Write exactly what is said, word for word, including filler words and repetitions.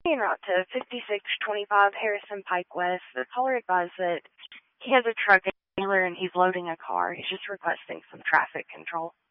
en route to fifty-six twenty-five Harrison Pike West. The caller advised that he has a truck trailer and he's loading a car. He's just requesting some traffic control.